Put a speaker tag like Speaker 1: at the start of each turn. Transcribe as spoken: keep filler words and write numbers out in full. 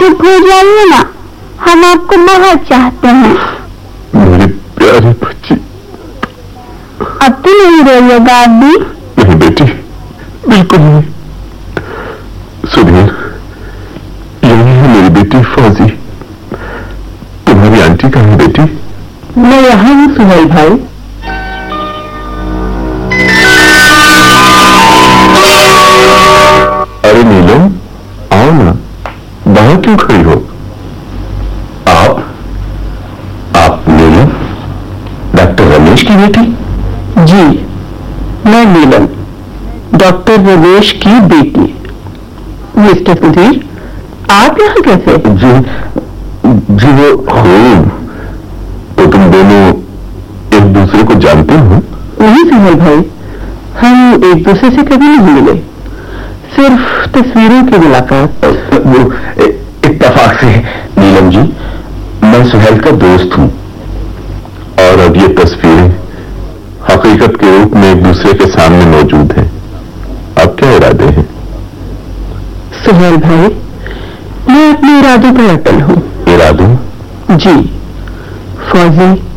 Speaker 1: चुप हो जाइए ना, हम आपको बहुत चाहते हैं।
Speaker 2: मेरी प्यारी बच्ची।
Speaker 1: अब तो नहीं रोइएगा अभी?
Speaker 2: नहीं बेटी, बिल्कुल नहीं। सुधीर, यही है मेरी बेटी फौजी। तुम्हारी आंटी कहाँ है बेटी?
Speaker 1: मैं यहाँ हूँ सुहेल भाई।
Speaker 2: अरे नीलम, आओ ना, बाहर क्यों खड़ी हो? आप आप नीलम, डॉक्टर रमेश की बेटी?
Speaker 1: जी, मैं नीलम, डॉक्टर रमेश की बेटी। मिस्टर सुधीर, आप यहाँ कैसे?
Speaker 2: जी जी वो खूब। तो तुम दोनों एक दूसरे को जानते हो?
Speaker 1: नहीं सुहेल भाई, हम एक दूसरे से कभी नहीं मिले, सिर्फ तस्वीरों की मुलाकात।
Speaker 2: वो इत्तेफाक से। नीलम जी, मैं सुहेल का दोस्त हूं, और अब ये तस्वीरें हकीकत के रूप में एक दूसरे के सामने मौजूद हैं। अब क्या इरादे हैं?
Speaker 1: सुहेल भाई, मैं अपने इरादों पर अटल हूँ।
Speaker 2: इरादों?
Speaker 1: जी, फौजी